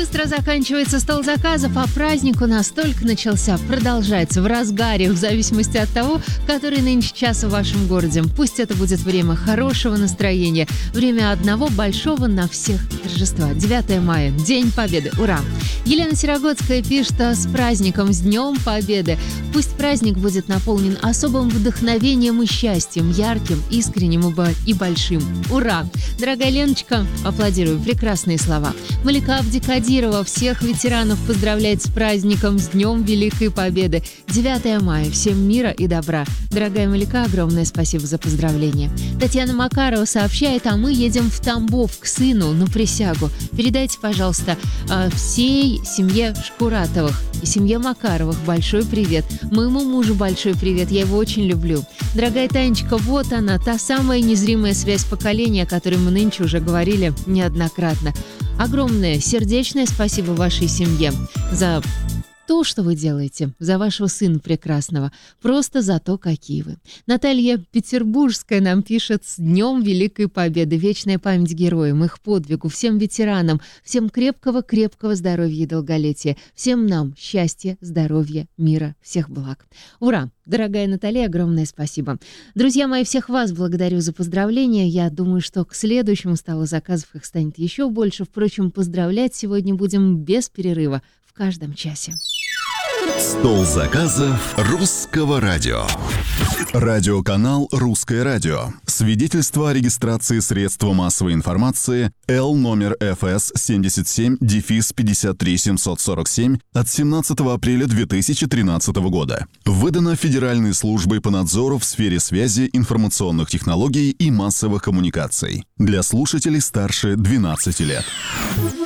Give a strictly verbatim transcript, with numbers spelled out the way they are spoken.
Быстро заканчивается стол заказов, а праздник у нас только начался, продолжается в разгаре, в зависимости от того, который нынче час в вашем городе. Пусть это будет время хорошего настроения, время одного большого на всех торжества. девятое мая, День Победы, ура! Елена Серогодская пишет: с праздником, с Днем Победы. Пусть праздник будет наполнен особым вдохновением и счастьем, ярким, искренним и большим. Ура! Дорогая Леночка, аплодирую, прекрасные слова. Малика Абдикадирова всех ветеранов поздравляет с праздником, с Днем Великой Победы. девятое мая. Всем мира и добра. Дорогая Малика, огромное спасибо за поздравления. Татьяна Макарова сообщает: а мы едем в Тамбов к сыну на присягу. Передайте, пожалуйста, всей семье Шкуратовых и семье Макаровых большой привет. Моему мужу большой привет, я его очень люблю. Дорогая Танечка, вот она, та самая незримая связь поколения, о которой мы нынче уже говорили неоднократно. Огромное сердечное спасибо вашей семье за то, что вы делаете, за вашего сына прекрасного, просто за то, какие вы. Наталья Петербургская нам пишет: с Днем Великой Победы, вечная память героям, их подвигу, всем ветеранам, всем крепкого-крепкого здоровья и долголетия, всем нам счастья, здоровья, мира, всех благ. Ура! Дорогая Наталья, огромное спасибо. Друзья мои, всех вас благодарю за поздравления. Я думаю, что к следующему столу заказов их станет еще больше. Впрочем, поздравлять сегодня будем без перерыва, в каждом часе. Стол заказов Русского радио. Радиоканал «Русское радио». Свидетельство о регистрации средства массовой информации Л номер эф эс семьдесят семь пятьдесят три семьсот сорок семь от семнадцатого апреля две тысячи тринадцатого года. Выдано Федеральной службой по надзору в сфере связи, информационных технологий и массовых коммуникаций. Для слушателей старше двенадцати лет.